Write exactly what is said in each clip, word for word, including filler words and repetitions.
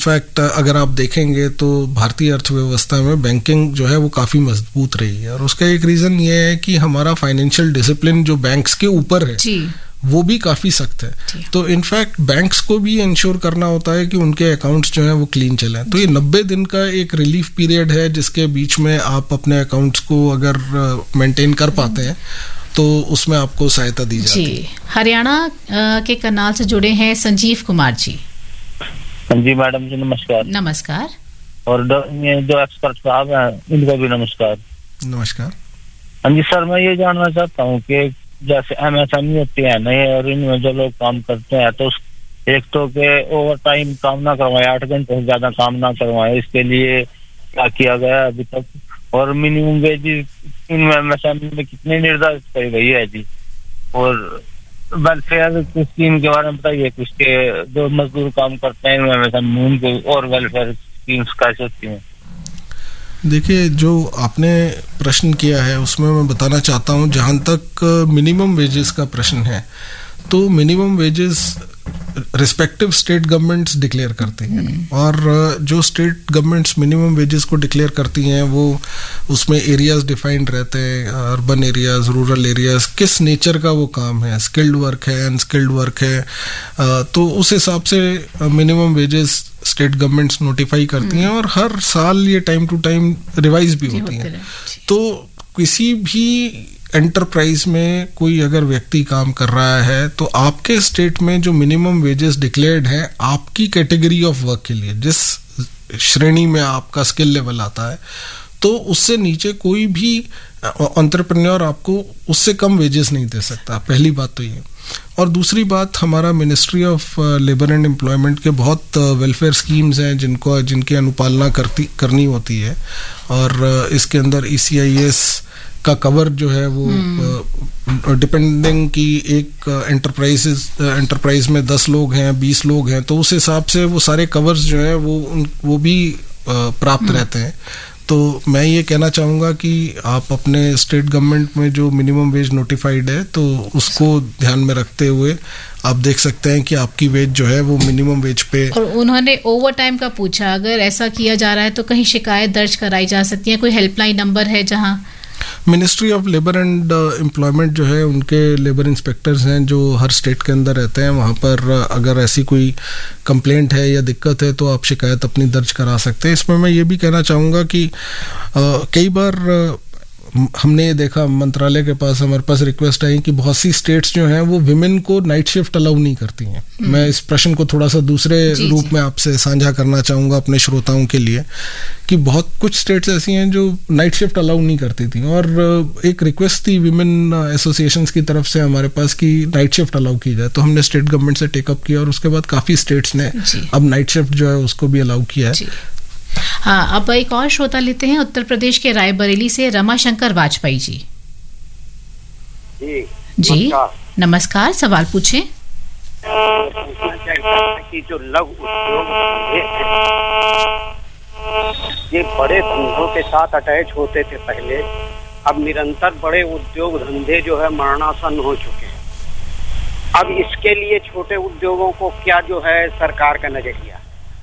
In fact अगर आप देखेंगे तो भारतीय अर्थव्यवस्था में बैंकिंग जो है वो काफ़ी मजबूत रही है, और उसका एक रीज़न ये है कि हमारा फाइनेंशियल डिसिप्लिन जो बैंक्स के ऊपर है जी। वो भी काफ़ी सख्त है। तो इनफैक्ट बैंक्स को भी इंश्योर करना होता है कि उनके अकाउंट्स जो हैं वो क्लीन चलें। तो ये नब्बे दिन का एक रिलीफ पीरियड है जिसके बीच में आप अपने अकाउंट्स को अगर मेंटेन कर पाते हैं तो उसमें आपको सहायता दी जाती है। हरियाणा के करनाल से जुड़े हैं संजीव कुमार जी। जी मैडम जी नमस्कार। नमस्कार। और जो एक्सपर्ट साहब हैं इनको भी नमस्कार। नमस्कार। हाँ जी सर, मैं ये जानना चाहता हूँ कि जैसे एमएसएमई होती है ना, और इनमें जो लोग काम करते हैं तो एक तो के ओवर टाइम काम ना करवाए, आठ घंटे से ज्यादा काम ना करवाए, इसके लिए क्या किया गया है अभी तक? और मिनिमम वेज इनमें एमएसएमई में कितनी निर्धारित करी गई है जी? और वेलफेयर स्कीम के बारे में बताइए, उसके जो मजदूर काम करते हैं एमएसएमई उनको और वेलफेयर स्कीम्स कैसे होती हैं? देखिए, जो आपने प्रश्न किया है उसमें मैं बताना चाहता हूँ, जहाँ तक मिनिमम वेजेस का प्रश्न है तो minimum wages respective state governments declare करती हैं, और जो स्टेट गवर्नमेंट्स मिनिमम वेजेस को डिक्लेयर करती हैं वो उसमें एरियाज डिफाइंड रहते हैं, अर्बन एरियाज, रूरल एरियाज, किस नेचर का वो काम है, स्किल्ड वर्क है, अनस्किल्ड वर्क है, तो उस हिसाब से minimum wages state governments notify करती हैं, और हर साल ये टाइम टू टाइम रिवाइज भी होती हैं। तो किसी भी एंटरप्राइज में कोई अगर व्यक्ति काम कर रहा है तो आपके स्टेट में जो मिनिमम वेजेस डिक्लेयर्ड है आपकी कैटेगरी ऑफ वर्क के लिए, जिस श्रेणी में आपका स्किल लेवल आता है, तो उससे नीचे कोई भी एंटरप्रेन्योर आपको उससे कम वेजेस नहीं दे सकता। पहली बात तो ये। और दूसरी बात, हमारा ministry of labour and employment के बहुत वेलफेयर स्कीम्स हैं जिनको जिनकी अनुपालना करती करनी होती है, और इसके अंदर ई सी आई एस का कवर जो है वो डिपेंडिंग की एक एंटरप्राइज एंटरप्राइज में दस लोग हैं, बीस लोग हैं, तो उस हिसाब से वो सारे कवर्स जो है वो वो भी प्राप्त रहते हैं। तो मैं ये कहना चाहूँगा कि आप अपने स्टेट गवर्नमेंट में जो मिनिमम वेज नोटिफाइड है तो उसको ध्यान में रखते हुए आप देख सकते हैं कि आपकी वेज जो है वो मिनिमम वेज पे। और उन्होंने ओवर टाइम का पूछा, अगर ऐसा किया जा रहा है तो कहीं शिकायत दर्ज कराई जा सकती है? कोई हेल्पलाइन नंबर है जहाँ? Ministry of labour and employment जो है उनके लेबर इंस्पेक्टर्स हैं जो हर स्टेट के अंदर रहते हैं, वहाँ पर अगर ऐसी कोई कंप्लेंट है या दिक्कत है तो आप शिकायत अपनी दर्ज करा सकते हैं। इसमें मैं ये भी कहना चाहूँगा कि आ, कई बार हमने ये देखा, मंत्रालय के पास हमारे पास रिक्वेस्ट आई कि बहुत सी स्टेट्स जो हैं वो विमेन को नाइट शिफ्ट अलाउ नहीं करती हैं। मैं इस प्रश्न को थोड़ा सा दूसरे जी, रूप जी. में आपसे साझा करना चाहूँगा अपने श्रोताओं के लिए, कि बहुत कुछ स्टेट्स ऐसी हैं जो नाइट शिफ्ट अलाउ नहीं करती थी, और एक रिक्वेस्ट थी विमेन एसोसिएशंस की तरफ से हमारे पास कि नाइट शिफ्ट अलाउ की जाए, तो हमने स्टेट गवर्नमेंट से टेकअप किया और उसके बाद काफ़ी स्टेट्स ने अब नाइट शिफ्ट जो है उसको भी अलाउ किया है। हाँ, अब एक और श्रोता लेते हैं उत्तर प्रदेश के रायबरेली से रमाशंकर वाजपेयी जी। जी, जी नमस्कार, नमस्कार सवाल पूछें। कि जो लघु उद्योग ये बड़े धंधों के साथ अटैच होते थे पहले, अब निरंतर बड़े उद्योग धंधे जो है मरणासन हो चुके हैं। अब इसके लिए छोटे उद्योगों को क्या जो है सरकार का नजरिया?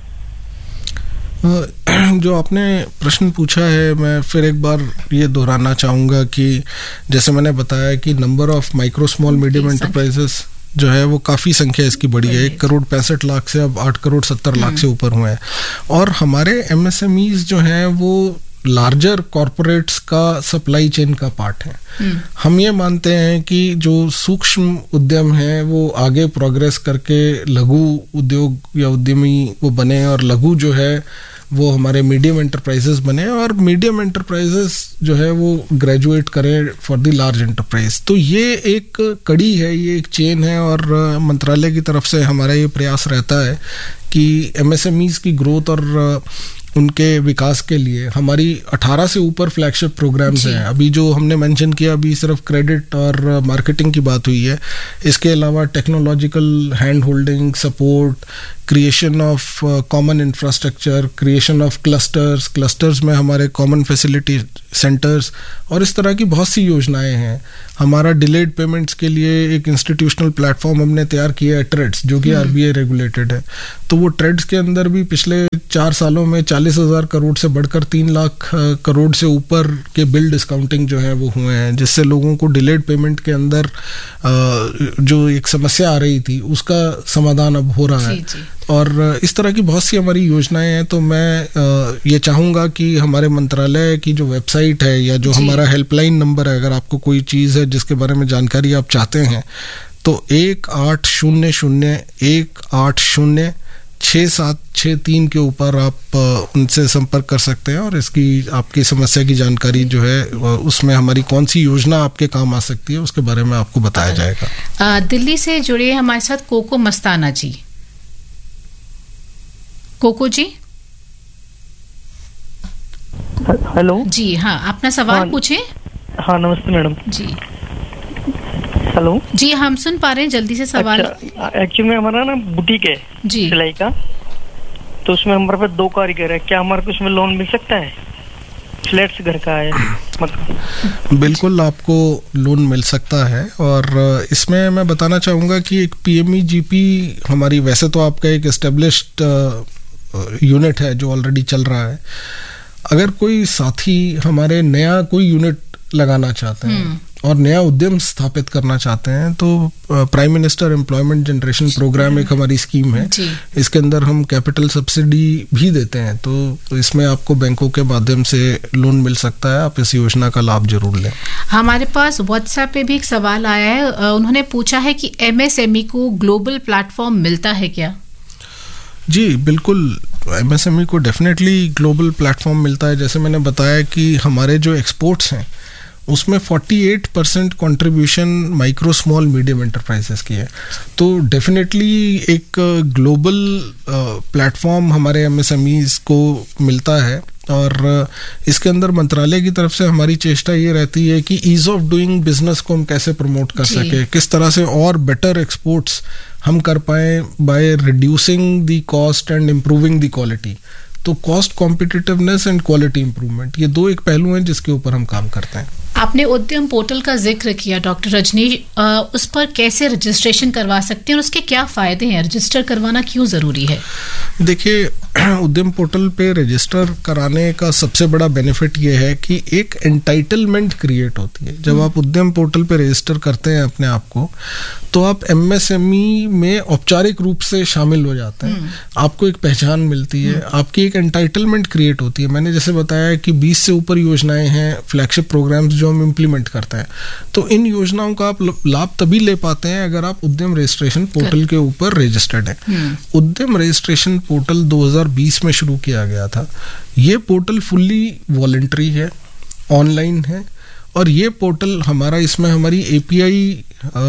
जो आपने प्रश्न पूछा है मैं फिर एक बार ये दोहराना चाहूँगा कि जैसे मैंने बताया कि number of micro small medium enterprises जो है वो काफ़ी संख्या इसकी बढ़ी है। एक करोड़ पैंसठ लाख से अब आठ करोड़ सत्तर लाख से ऊपर हुए हैं, और हमारे एमएसएमईज जो हैं वो लार्जर कॉरपोरेट्स का सप्लाई चेन का पार्ट है। हम ये मानते हैं कि जो सूक्ष्म उद्यम है वो आगे प्रोग्रेस करके लघु उद्योग या उद्यमी वो बने, और लघु जो है वो हमारे मीडियम एंटरप्राइजेस बने, और मीडियम एंटरप्राइजेस जो है वो ग्रेजुएट करें फॉर द लार्ज एंटरप्राइज। तो ये एक कड़ी है, ये एक चेन है, और मंत्रालय की तरफ से हमारा ये प्रयास रहता है कि एमएसएमईज की ग्रोथ और उनके विकास के लिए हमारी अठारह से ऊपर फ्लैगशिप प्रोग्राम्स हैं। अभी जो हमने मेंशन किया अभी सिर्फ क्रेडिट और मार्केटिंग की बात हुई है, इसके अलावा technological hand holding, support, creation of common infrastructure, creation of clusters, clusters में हमारे कॉमन फैसिलिटी सेंटर्स, और इस तरह की बहुत सी योजनाएं हैं। हमारा डिलेड पेमेंट्स के लिए एक इंस्टीट्यूशनल प्लेटफॉर्म हमने तैयार किया है, ट्रेड्स, जो कि आरबीआई रेगुलेटेड है। तो वो ट्रेड्स के अंदर भी पिछले चार सालों में चालीस हजार करोड़ से बढ़कर तीन लाख करोड़ से ऊपर के बिल डिस्काउंटिंग जो है वो हुए हैं, जिससे लोगों को डिलेड पेमेंट के अंदर जो एक समस्या आ रही थी उसका समाधान अब हो रहा है। और इस तरह की बहुत सी हमारी योजनाएं हैं। तो मैं ये चाहूँगा कि हमारे मंत्रालय की जो वेबसाइट है या जो हमारा हेल्पलाइन नंबर है, अगर आपको कोई चीज़ है जिसके बारे में जानकारी आप चाहते हैं, तो एक आठ शून्य शून्य एक आठ शून्य छः सात छः तीन के ऊपर आप उनसे संपर्क कर सकते हैं और इसकी आपकी समस्या की जानकारी जो है उसमें हमारी कौन सी योजना आपके काम आ सकती है उसके बारे में आपको बताया जाएगा। दिल्ली से जुड़े हमारे साथ कोको मस्ताना जी। कोको जी। हेलो जी। हाँ, अपना सवाल हाँ, पूछें। हाँ नमस्ते मैडम जी। हेलो जी, हम सुन पा रहे हैं, जल्दी से सवाल। अच्छा, एक्चुअली में हमारा ना बुटीक है जी सिलाई का, तो उसमें हमारे पास दो कारीगर है, क्या हमारे को उसमें लोन मिल सकता है? फ्लैट्स घर का है मतलब। बिल्कुल आपको लोन मिल सकता है, और इसमें मैं बताना चाहूँगा कि एक पीएमईजीपी हमारी, वैसे तो आपका एक एस्टेब्लिश्ड यूनिट है जो ऑलरेडी चल रहा है। अगर कोई साथी हमारे नया कोई यूनिट लगाना चाहते हैं और नया उद्यम स्थापित करना चाहते हैं, तो prime minister employment generation programme एक हमारी स्कीम है। इसके अंदर हम कैपिटल सब्सिडी भी देते हैं, तो इसमें आपको बैंकों के माध्यम से लोन मिल सकता है। आप इस योजना का लाभ जरूर लें। हमारे पास व्हाट्सएप पे भी एक सवाल आया है, उन्होंने पूछा है कि एमएसएमई को ग्लोबल प्लेटफॉर्म मिलता है क्या? जी बिल्कुल, एमएसएमई को डेफिनेटली ग्लोबल प्लेटफॉर्म मिलता है। जैसे मैंने बताया कि हमारे जो एक्सपोर्ट्स हैं उसमें अड़तालीस percent contribution micro small medium enterprises की है। तो डेफिनेटली एक ग्लोबल प्लेटफॉर्म हमारे एमएसएमईज को मिलता है, और इसके अंदर मंत्रालय की तरफ से हमारी चेष्टा ये रहती है कि ईज ऑफ डूइंग बिजनेस को हम कैसे प्रमोट कर सके, किस तरह से और बेटर एक्सपोर्ट्स हम कर pi by reducing the cost and improving the quality. तो cost competitiveness and quality improvement, ये दो एक पहलू हैं जिसके ऊपर हम काम करते हैं। आपने उद्यम पोर्टल का जिक्र किया डॉक्टर रजनीश, उस पर कैसे रजिस्ट्रेशन करवा सकते हैं और उसके क्या फायदे हैं? रजिस्टर करवाना क्यों जरूरी है? देखिए, उद्यम पोर्टल पे रजिस्टर कराने का सबसे बड़ा बेनिफिट ये है कि एक एंटाइटलमेंट क्रिएट होती है। जब आप उद्यम पोर्टल पे रजिस्टर करते हैं अपने आप को, तो आप एमएसएमई में औपचारिक रूप से शामिल हो जाते हैं। आपको एक पहचान मिलती है, आपकी एक एंटाइटलमेंट क्रिएट होती है। मैंने जैसे बताया कि बीस से ऊपर योजनाएं हैं, फ्लैगशिप प्रोग्राम्स जो हम इम्प्लीमेंट करते हैं। तो इन योजनाओं का आप लाभ तभी ले पाते हैं अगर आप उद्यम रजिस्ट्रेशन पोर्टल के ऊपर रजिस्टर्ड हैं। उद्यम रजिस्ट्रेशन पोर्टल दो हज़ार बीस में शुरू किया गया था। ये पोर्टल फुल्ली वॉलंटरी है, ऑनलाइन है, और ये पोर्टल हमारा, इसमें हमारी एपीआई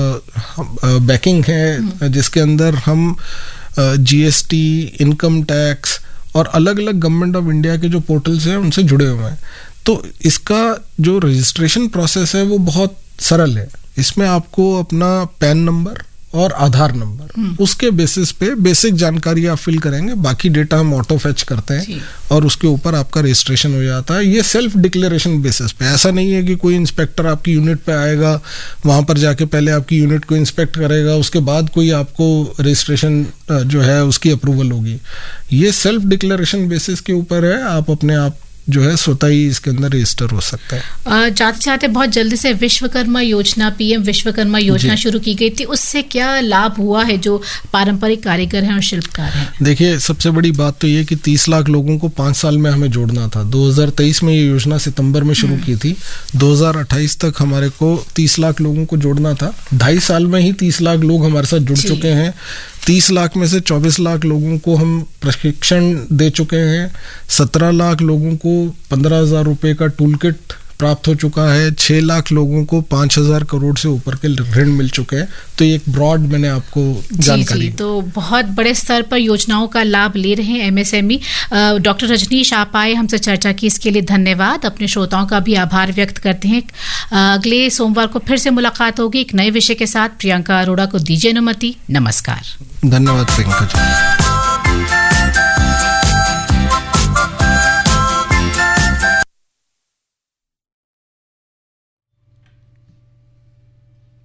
बैकिंग है, जिसके अंदर हम जीएसटी, इनकम टैक्स और अलग अलग गवर्नमेंट ऑफ इंडिया के जो पोर्टल्स हैं उनसे जुड़े हुए हैं। तो इसका जो रजिस्ट्रेशन प्रोसेस है वो बहुत सरल है। इसमें आपको अपना पैन नंबर और आधार नंबर, उसके बेसिस पे बेसिक जानकारी आप फिल करेंगे, बाकी डेटा हम ऑटो फेच करते हैं और उसके ऊपर आपका रजिस्ट्रेशन हो जाता है। ये सेल्फ डिक्लेरेशन बेसिस पे, ऐसा नहीं है कि कोई इंस्पेक्टर आपकी यूनिट पे आएगा, वहां पर जाके पहले आपकी यूनिट को इंस्पेक्ट करेगा, उसके बाद कोई आपको रजिस्ट्रेशन जो है उसकी अप्रूवल होगी। ये सेल्फ डिक्लेरेशन बेसिस के ऊपर है, आप अपने आप जो है स्वतः ही इसके अंदर रजिस्टर हो सकता है। जाते जाते बहुत जल्दी से विश्वकर्मा योजना, पीएम विश्वकर्मा योजना शुरू की गई थी, उससे क्या लाभ हुआ है जो पारंपरिक कारीगर हैं और शिल्पकार हैं? देखिए, सबसे बड़ी बात तो ये कि तीस लाख लोगों को पाँच साल में हमें जोड़ना था। दो हज़ार तेईस में ये योजना सितंबर में शुरू की थी, दो हज़ार अट्ठाईस तक हमारे को तीस लाख लोगों को जोड़ना था। ढाई साल में ही तीस लाख लोग हमारे साथ जुड़ चुके हैं। तीस लाख में से चौबीस लाख लोगों को हम प्रशिक्षण दे चुके हैं। सत्रह लाख लोगों को पंद्रह हजार रुपए का टूल किट प्राप्त हो चुका है। छह लाख लोगों को पांच हजार करोड़ से ऊपर के ऋण मिल चुके हैं। तो एक ब्रॉड मैंने आपको जानकारी जी, जी, तो बहुत बड़े स्तर पर योजनाओं का लाभ ले रहे हैं एमएसएमई। डॉक्टर रजनीश, आप आए, हमसे चर्चा की, इसके लिए धन्यवाद। अपने श्रोताओं का भी आभार व्यक्त करते हैं। अगले सोमवार को फिर से मुलाकात होगी एक नए विषय के साथ। प्रियंका अरोड़ा को दीजिए अनुमति। नमस्कार। धन्यवाद प्रियंका जी।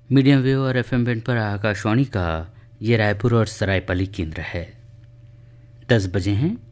मीडियम वेव और एफएम बैंड पर आकाशवाणी का ये रायपुर और सरायपाली केंद्र है। दस बजे हैं